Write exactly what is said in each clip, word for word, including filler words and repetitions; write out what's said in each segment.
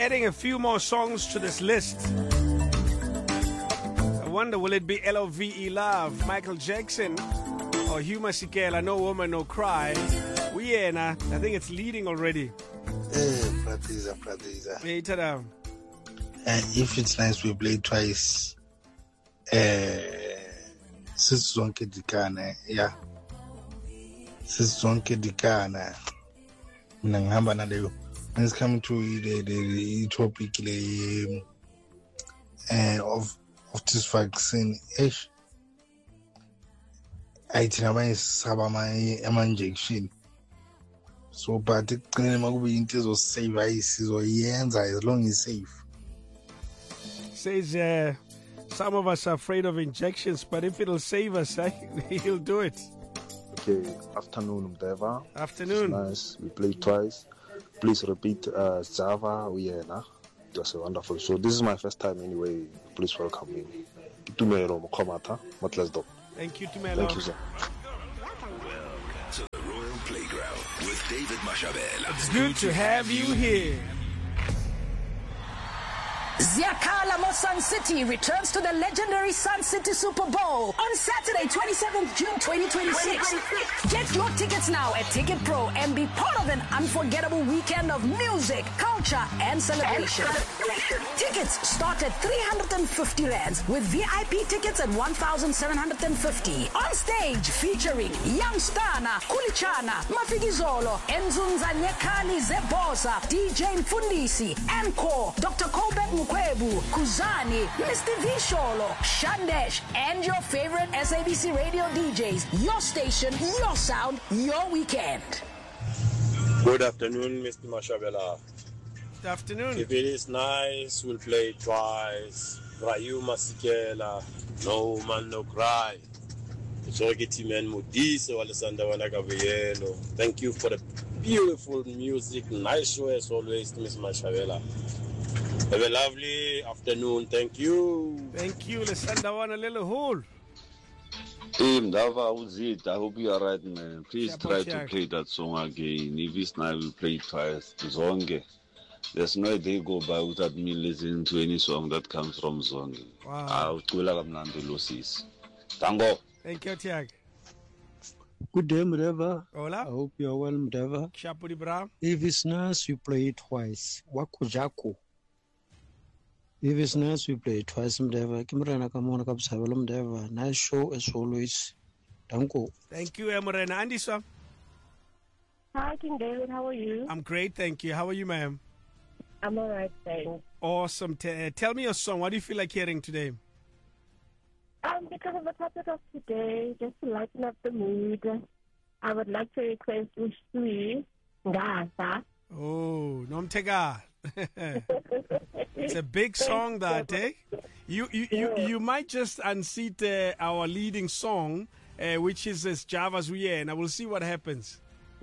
adding a few more songs to this list. I wonder, will it be L O V E Love, Michael Jackson, or Hugh Masekela, No Woman, No Cry? Uyena, I think it's leading already. Eh, Pratiza, Pratiza. Hey, tada. Uh, if it's nice, we play twice. Uh, Sisonke Dikana, yeah. Sisonke Dikana. Nangamba na leo. When it's coming to the, the, the topic the, uh, of of this vaccine, ish. I think I'm my injection. So, but it can be into those save ices or yens as long as safe. Says uh, some of us are afraid of injections, but if it'll save us, eh, he'll do it. Okay, afternoon, Deva. Afternoon. Nice. We played twice. Please repeat uh, Java. Uyena. It was a wonderful show. This is my first time anyway. Please welcome me. Tumelo Mokomata. Matlesdo. Thank you, Tumelo. Thank you, sir. Welcome to the Royal Playground with David Mashabela. It's good to have you here. Ziakala Mo Sun City returns to the legendary Sun City Super Bowl on Saturday, twenty-seventh of June, twenty twenty-six. Get your tickets now at Ticket Pro and be part of an unforgettable weekend of music, culture, and celebration. Tickets start at three hundred fifty rands with V I P tickets at one thousand seven hundred fifty. On stage featuring Young Stana, Kulichana, Mafikizolo, Enzunza Nyekali Zebosa, D J Mfundisi, Encore, Doctor Colbert Mukwebu, Kuzani, Mister V Sholo, Shandesh, and your favorite S A B C radio D Js. Your station, your sound, your weekend. Good afternoon, Mister Mashabela. Good afternoon. If it is nice, we'll play twice. Rayu Masekela, No Man No Cry. Thank you for the beautiful music. Nice show as always, Mister Mashabela. Have a lovely afternoon. Thank you. Thank you. Let's send one a little hole. Team Dava Uzit, I hope you are right, man. Please Shapo try Shak. to play that song again. If it's not, we'll play it twice. Zonge. There's no day go by without me listening to any song that comes from Zonge. Wow. I'll Tango. Thank you, Tiag. Good day, Mdeva. I Hola. hope you are well, Mdeva. Shapuri Bra. If it's nice, we play it twice. Wakujaku. If it's nice, we play it twice, Mdeva. Kimrana Kamona Kapsavelo, Mdeva. Nice show as always. Tango. Thank you, Emorena. Andy, sir. Hi, King David. How are you? I'm great, thank you. How are you, ma'am? I'm all right, thanks. Awesome. T- uh, tell me your song. What do you feel like hearing today? Um, because of the topic of today, just to lighten up the mood, I would like to request Usui Ngasa. Oh, Nomtega. It's a big song, that, eh? You you, you, you might just unseat uh, our leading song, uh, which is uh, Java's Uye, and I will see what happens.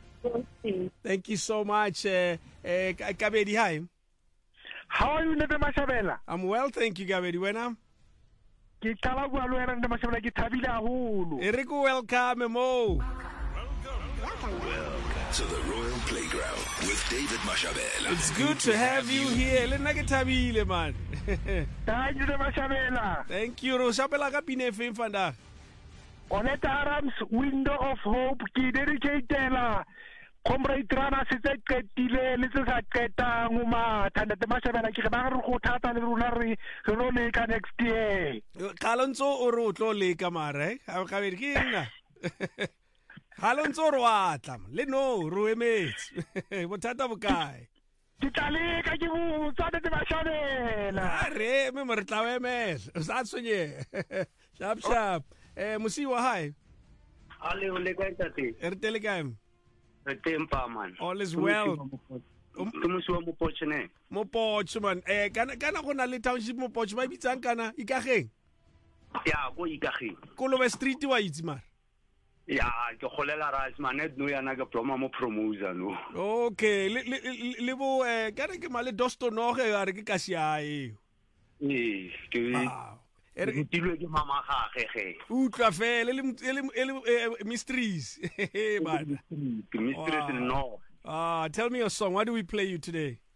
Thank you so much. Uh, uh, Kabedi, hi. How are you, Nete Mashabela? I'm well, thank you, Kabedi. When I'm? Ke qala bua le wena Nete Mashabela ke thabile haholo. Erico, welcome, Mo. Welcome to the Royal Playground with David Mashabela. It's good to have you here. Le nna ke thabile, man. Thank you, Nete Mashabela. Thank you. Roshabela ka pine feng vandag. Oneta Arams, Window of Hope, ke dedicatela. Comrade Rana se tse qetile le tse sa qetang o matha Nete Mashabela ke ba re go thata le rona re re no leka next year. Kalonzo o re o tlo leka mare, ha ka be ke nna. Kalonzo ro atla, le no ro emetse. Bothata bo kae? Ke tla leka ke botsa Nete Mashabela. Are me mo re tla emela. O sa tsonye. Sharp sharp. Eh Musiwa hi. Ale o le kwa tate. E re tele kae? Tempa man. All is well. Tumusiwa mo poche ne. Mo poche man. Eh kana kana go na le township mo poche ba bitsang kana Ikageng. Ya go Ikageng. Kolobe street wa itse mara. Ya ke kholela rise man ne no yana ke promo mo promoter no. Okay, le le le bo eh kana ke male dosto no ge a re ke ka sia e. Eh ke Ere tilwe ke mama ga ge ge. Utla fele le le mysteries. Mysteries no. Ah, tell me your song. Why do we play you today?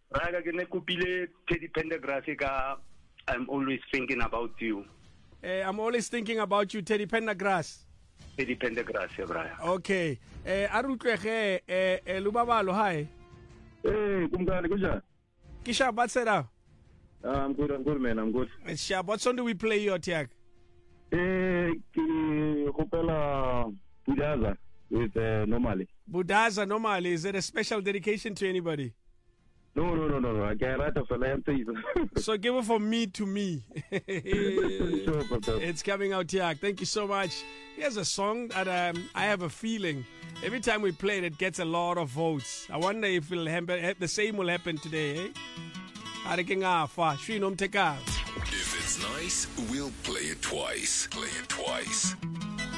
Raga ke ne kopile Teddy Pendergrass ka I'm always thinking about you. Uh, I'm always thinking about you, Teddy Pendergrass. Teddy Pendergrass, yeah, Brian. Okay. Eh arutlege eh Lubabalo, hi. Hey, kumkani kunjani? Kisha, what's it up? I'm good, I'm good, man, I'm good. It's Shab. What song do we play here, Tiag? Eh, ki kopela Budaza with uh, Normally. Budaza Normally. Is it a special dedication to anybody? No, no, no, no, no. I can't write off a lamp. So give it from me to me. Sure, it's coming out, Tiag. Thank you so much. Here's a song that um, I have a feeling every time we play it, it gets a lot of votes. I wonder if it'll happen, the same will happen today, eh? If it's nice, we'll play it twice. Play it twice.